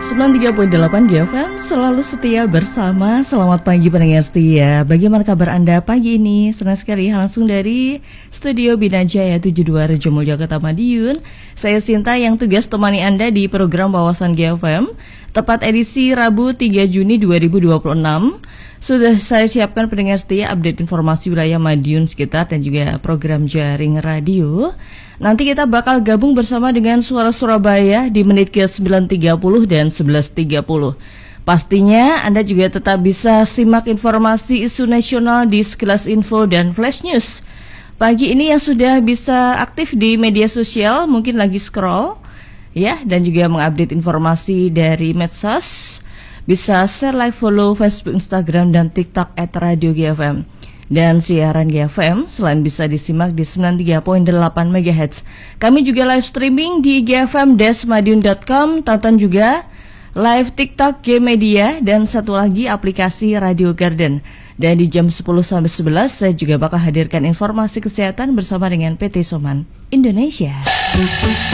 93.8 GFM selalu setia bersama. Selamat pagi pendengar setia. Bagaimana kabar Anda pagi ini? Senang sekali langsung dari Studio Binajaya 72 Rejo Mulyo Kota Madiun. Saya Sinta yang tugas temani Anda di program Wawasan GFM. Tepat edisi Rabu 3 Juni 2026. Sudah saya siapkan pendengar setia update informasi wilayah Madiun sekitar dan juga program jaring radio. Nanti kita bakal gabung bersama dengan Suara Surabaya di menit ke 9.30 dan 11.30. Pastinya Anda juga tetap bisa simak informasi isu nasional di Sekilas Info dan Flash News. Pagi ini yang sudah bisa aktif di media sosial mungkin lagi scroll ya, dan juga mengupdate informasi dari medsos. Bisa share, like, follow Facebook, Instagram, dan TikTok @Radio-GFM. Dan siaran GFM selain bisa disimak di 93.8 MHz, kami juga live streaming di gfm-madiun.com, tonton juga live TikTok G-Media, dan satu lagi aplikasi Radio Garden. Dan di jam 10 sampai 11 saya juga bakal hadirkan informasi kesehatan bersama dengan PT Soman Indonesia.